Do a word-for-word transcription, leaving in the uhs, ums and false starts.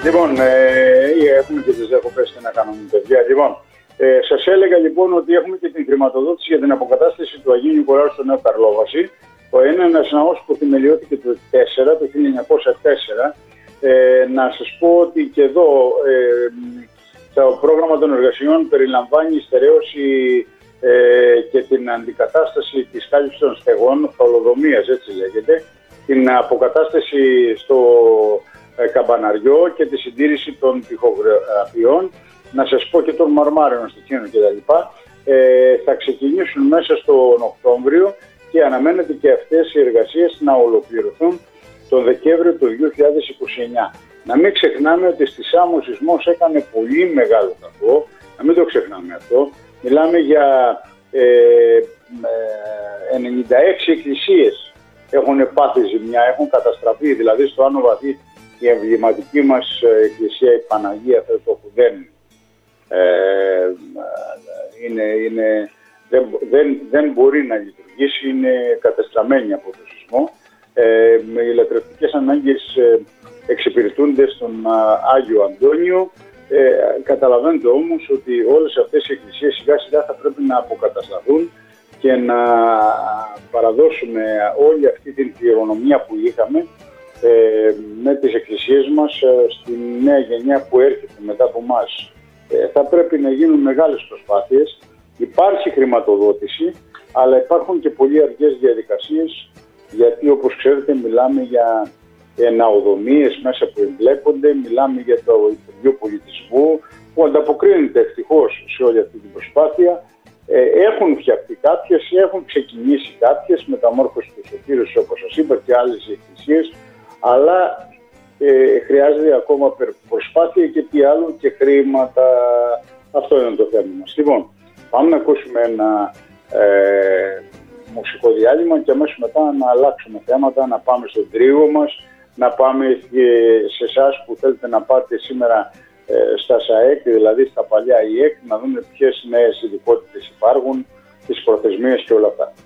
Λοιπόν, ε, έχουμε και τις διακοπές και να κάνουμε παιδιά. Λοιπόν, ε, σας έλεγα λοιπόν ότι έχουμε και την χρηματοδότηση για την αποκατάσταση του Αγίου Νικολάου στο Νέο Καρλόβαση. Ο είναι ένας ναός που θεμελιώθηκε το τέσσερα, το χίλια εννιακόσια τέσσερα. Ε, να σας πω ότι και εδώ ε, το πρόγραμμα των εργασιών περιλαμβάνει στερέωση ε, και την αντικατάσταση της κάλυψης των στεγών, θολοδομίας έτσι λέγεται, την αποκατάσταση στο ε, καμπαναριό και τη συντήρηση των τοιχογραφιών, να σας πω και των μαρμάριων στοιχείων κτλ. Ε, θα ξεκινήσουν μέσα στον Οκτώβριο και αναμένεται και αυτές οι εργασίες να ολοκληρωθούν τον Δεκέμβριο του δύο χιλιάδες είκοσι εννιά. Να μην ξεχνάμε ότι στη Σάμο ο σεισμός έκανε πολύ μεγάλο κακό, να μην το ξεχνάμε αυτό. Μιλάμε για ε, ε, ενενήντα έξι εκκλησίες έχουν πάθει ζημιά, έχουν καταστραφεί, δηλαδή στο Άνω Βαθύ η εμβληματική μας εκκλησία, η Παναγία Θεοτόκου που δεν, ε, είναι, είναι, δεν, δεν, δεν μπορεί να λειτουργήσει, είναι κατεστραμμένη από το σεισμό. Ε, με ηλεκτρικές ανάγκες ε, εξυπηρετούνται στον α, Άγιο Αντώνιο. Ε, καταλαβαίνετε όμως ότι όλες αυτές οι εκκλησίες σιγά σιγά θα πρέπει να αποκατασταθούν και να παραδώσουμε όλη αυτή την κληρονομιά που είχαμε ε, με τις εκκλησίες μας ε, στη νέα γενιά που έρχεται μετά από εμάς. Ε, θα πρέπει να γίνουν μεγάλες προσπάθειες. Υπάρχει χρηματοδότηση, αλλά υπάρχουν και πολύ αργές διαδικασίες, γιατί όπως ξέρετε μιλάμε για ναοδομίες μέσα που εμπλέκονται, μιλάμε για το Υπουργείο Πολιτισμού που ανταποκρίνεται ευτυχώς σε όλη αυτή την προσπάθεια. Ε, έχουν φτιαχτεί κάποιες, έχουν ξεκινήσει κάποιες, μεταμόρφωση του Σωτήρους όπως σας είπα και άλλες εκκλησίες, αλλά ε, χρειάζεται ακόμα προσπάθεια και τι άλλο και χρήματα. Αυτό είναι το θέμα μας. Λοιπόν, πάμε να ακούσουμε ένα ε, μουσικό διάλειμμα και αμέσως μετά να αλλάξουμε θέματα, να πάμε στον τρίγο μας, να πάμε και σε εσάς που θέλετε να πάτε σήμερα ε, στα ΣΑΕΚ, δηλαδή στα παλιά ΙΕΚ, να δούμε ποιες νέες ειδικότητες υπάρχουν, τις προθεσμίες και όλα αυτά.